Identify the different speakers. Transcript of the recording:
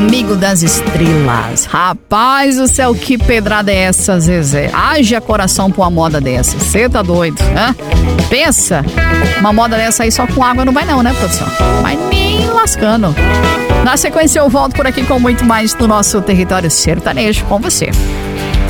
Speaker 1: Amigo das estrelas. Rapaz do céu, que pedrada é essa, Zezé? Haja coração pra uma moda dessa. Você tá doido, né? Pensa, uma moda dessa aí só com água não vai não, né, produção? Vai nem lascando. Na sequência eu volto por aqui com muito mais do nosso território sertanejo com você.